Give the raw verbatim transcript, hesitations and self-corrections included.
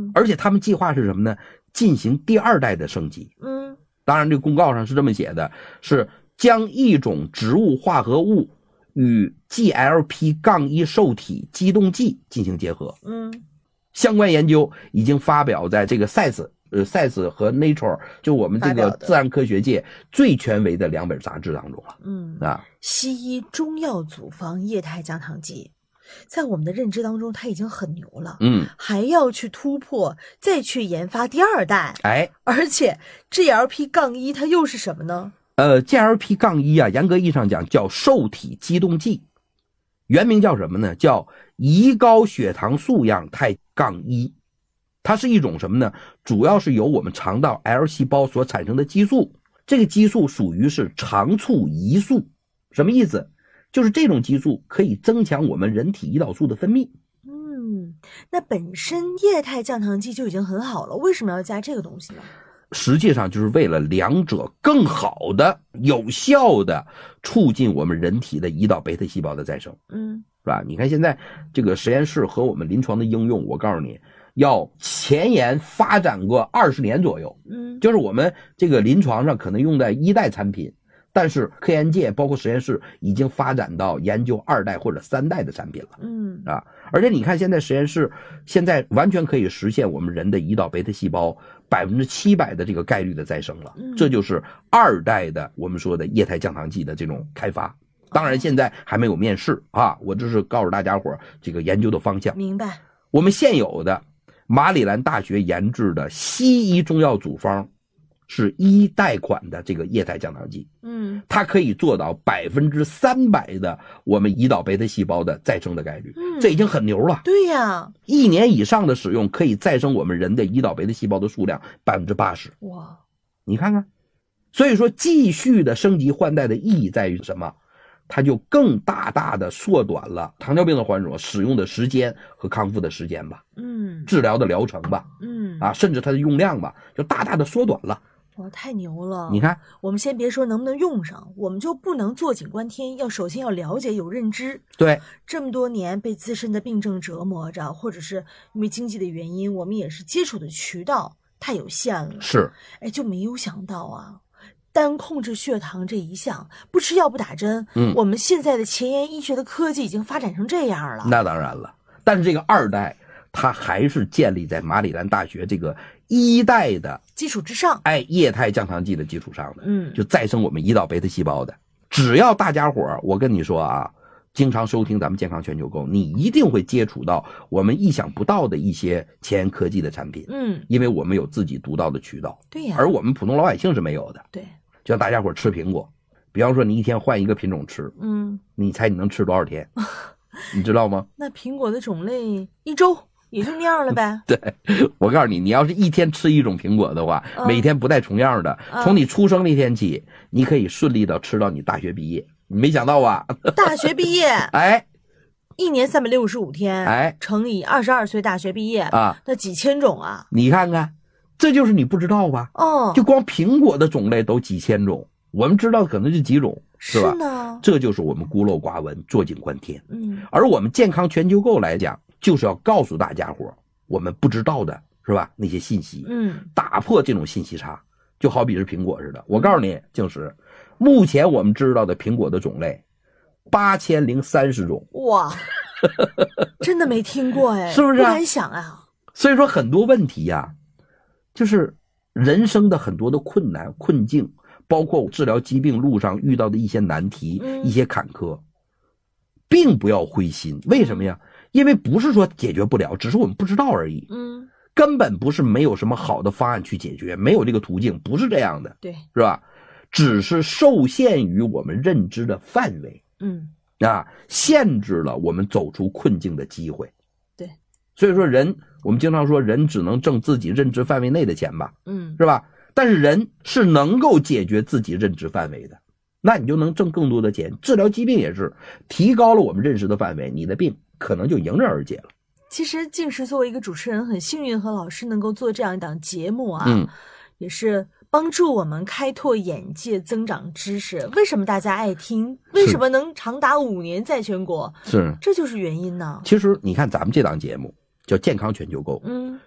嗯， 而且他们计划是什么呢？进行第二代的升级。 嗯， 当然这个公告上是这么写的，是将一种植物化合物与 G L P 一 受体激动剂进行结合。 嗯， 相关研究已经发表在这个 Science 呃 Science 和 Nature 就我们这个自然科学界最权威的两本杂志当中了。 嗯啊， 西医中药组方液态降糖剂在我们的认知当中它已经很牛了， 嗯， 还要去突破，再去研发第二代。 哎， 而且 G L P 一 它又是什么呢？ 呃 G L P 一 啊，严格意义上讲叫受体激动剂，原名叫什么呢？叫胰高血糖素样态一。它是一种什么呢？主要是由我们肠道 L 细胞所产生的激素，这个激素属于是肠促胰素。什么意思？就是这种激素可以增强我们人体胰岛素的分泌。 嗯，那本身液态降糖剂就已经很好了，为什么要加这个东西呢？ 实际上就是为了两者更好的、有效的促进我们人体的胰岛贝塔细胞的再生。 嗯， 是吧？你看现在这个实验室和我们临床的应用，我告诉你，要前沿发展过二十年左右。 嗯， 就是我们这个临床上可能用在一代产品，但是科研界包括实验室已经发展到研究二代或者三代的产品了。 嗯， 啊，而且你看现在实验室现在完全可以实现我们人的胰岛贝塔细胞百分之七百的这个概率的再生了。 嗯， 这就是二代的我们说的液态降糖剂的这种开发。当然现在还没有面世啊，我这是告诉大家伙这个研究的方向。 明白。 我们现有的马里兰大学研制的西医中药组方是一代款的这个液态降糖剂， 嗯， 它可以做到百分之三百的我们胰岛贝塔细胞的再生的概率， 嗯， 这已经很牛了。 对呀， 一年以上的使用可以再生我们人的胰岛贝塔细胞的数量百分之八十。 哇， 你看看，所以说继续的升级换代的意义在于什么？它就更大大的缩短了糖尿病的患者使用的时间和康复的时间吧， 嗯， 治疗的疗程吧， 嗯， 啊，甚至它的用量吧，就大大的缩短了。 哇，太牛了！ 你看， 我们先别说能不能用上，我们就不能坐井观天，要首先要了解有认知。 对， 这么多年被自身的病症折磨着，或者是因为经济的原因，我们也是接触的渠道太有限了。 是， 哎，就没有想到啊，单控制血糖这一项，不吃药不打针， 嗯， 我们现在的前沿医学的科技已经发展成这样了。 那当然了，但是这个二代它还是建立在马里兰大学这个一代的基础之上， 哎，液态降糖剂的基础上的， 嗯， 就再生我们胰岛贝塔细胞的。只要大家伙儿，我跟你说啊，经常收听咱们健康全球购，你一定会接触到我们意想不到的一些前沿科技的产品， 嗯， 因为我们有自己独到的渠道， 对呀， 而我们普通老百姓是没有的。 对， 就像大家伙儿吃苹果，比方说你一天换一个品种吃， 嗯， 你猜你能吃多少天？你知道吗？ 那苹果的种类一周也就那样了呗。 对，我告诉你，你要是一天吃一种苹果的话， 嗯、 每天不带重样的， 嗯、 从你出生那天起，你可以顺利的吃到你大学毕业。你没想到吧？ 大学毕业， 哎， 一年三百六十五天， 哎， 乘以二十二岁大学毕业啊， 那几千种啊！ 你看看，这就是你不知道吧？ 哦， 就光苹果的种类都几千种，我们知道可能是几种，是吧？ 是呢， 这就是我们孤陋寡闻，坐井观天。 嗯， 而我们健康全球购来讲，就是要告诉大家伙我们不知道的，是吧？那些信息， 嗯， 打破这种信息差，就好比是苹果似的。我告诉你，静石，目前我们知道的苹果的种类八千零三十种， 哇，真的没听过哎， 是不是、啊？ 不敢想啊。 所以说很多问题呀、啊，就是人生的很多的困难困境，包括治疗疾病路上遇到的一些难题、 嗯、 一些坎坷，并不要灰心。为什么呀？因为不是说解决不了，只是我们不知道而已。 嗯， 根本不是没有什么好的方案去解决，没有这个途径，不是这样的。 对， 是吧？只是受限于我们认知的范围。 嗯， 啊，限制了我们走出困境的机会。 对， 所以说人，我们经常说人只能挣自己认知范围内的钱吧， 嗯， 是吧？但是人是能够解决自己认知范围的，那你就能挣更多的钱。治疗疾病也是提高了我们认识的范围，你的病可能就迎刃而解了。 其实静石作为一个主持人，很幸运和老师能够做这样一档节目啊， 嗯， 也是帮助我们开拓眼界、增长知识。为什么大家爱听？为什么能长达五年在全国？ 是， 这就是原因呢。 其实你看咱们这档节目叫健康全球购， 嗯，